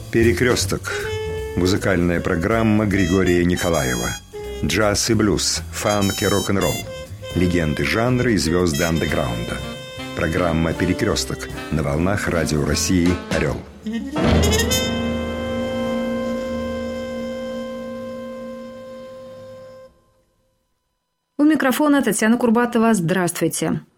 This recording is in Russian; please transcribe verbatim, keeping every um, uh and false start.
Перекресток. Музыкальная программа Григория Николаева. Джаз и блюз, фанк и рок-н-ролл. Легенды жанра и звезды андеграунда. Программа «Перекресток» на волнах Радио России «Орел». У микрофона Татьяна Курбатова. Здравствуйте.